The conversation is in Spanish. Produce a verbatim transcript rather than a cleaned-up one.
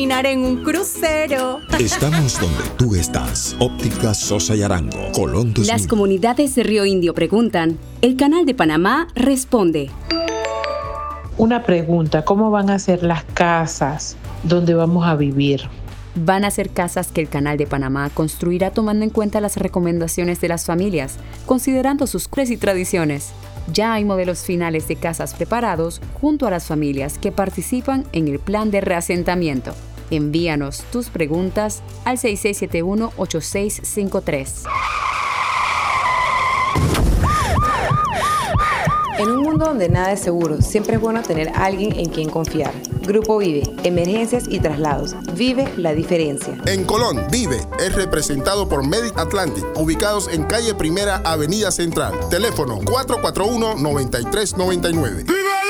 terminar en un crucero. Estamos donde tú estás. Óptica Sosa y Arango, Colón dos mil. Las comunidades de Río Indio preguntan. El Canal de Panamá responde. Una pregunta, ¿cómo van a ser las casas donde vamos a vivir? Van a ser casas que el Canal de Panamá construirá tomando en cuenta las recomendaciones de las familias, considerando sus crees y tradiciones. Ya hay modelos finales de casas preparados junto a las familias que participan en el plan de reasentamiento. Envíanos tus preguntas al seis seis siete uno, ocho seis cinco tres. En un mundo donde nada es seguro, siempre es bueno tener a alguien en quien confiar. Grupo Vive, emergencias y traslados. Vive la diferencia. En Colón, Vive es representado por Medic Atlantic, ubicados en calle Primera, Avenida Central. Teléfono cuatro cuatro uno, nueve tres nueve nueve. ¡Vive!